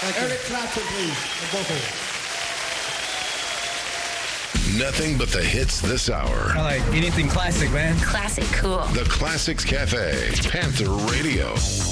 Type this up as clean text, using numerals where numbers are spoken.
Eric Clapton, please. Both of you. Nothing but the hits this hour. I like anything classic, man. Classic cool. The Classics Cafe, Panther Radio.